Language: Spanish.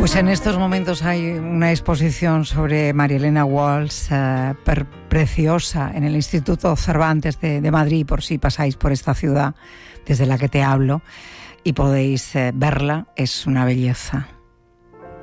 Pues en estos momentos hay una exposición sobre María Elena Walsh preciosa en el Instituto Cervantes de Madrid, por si pasáis por esta ciudad desde la que te hablo y podéis verla, es una belleza.